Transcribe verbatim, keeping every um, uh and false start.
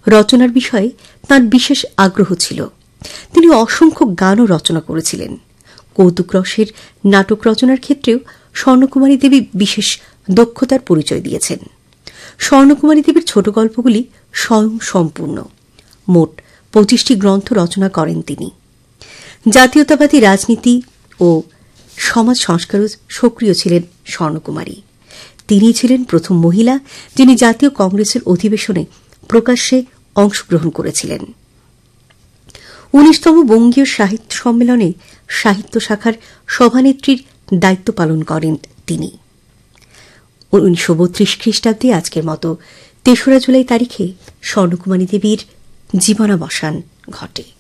রচনার বিষয়ে তাঁর বিশেষ আগ্রহ ছিল। তিনি অসংখ্য গানও রচনা করেছিলেন। কৌতুক রসের নাটক রচনার ক্ষেত্রেও স্বর্ণকুমারী দেবী বিশেষ দক্ষতার পরিচয় দিয়েছেন। স্বর্ণকুমারী দেবীর ছোট গল্পগুলি স্বয়ং সম্পূর্ণ। মোট পঁচিশটি গ্রন্থ রচনা করেন তিনি। জাতীয়তাবাদী রাজনীতি ও সমাজ সংস্কারও সক্রিয় ছিলেন স্বর্ণকুমারী। তিনি ছিলেন প্রথম মহিলা যিনি জাতীয় কংগ্রেসের অধিবেশনে প্রকাশ্যে অংশগ্রহণ করেছিলেন। উনিশতম বঙ্গীয় সাহিত্য সম্মেলনে সাহিত্য শাখার সভানেত্রীর দায়িত্ব পালন করেন তিনি। উনিশশো বত্রিশ খ্রিস্টাব্দে আজকের মতো তেসরা জুলাই তারিখে স্বর্ণকুমারী দেবীর জীবনাবসান ঘটে।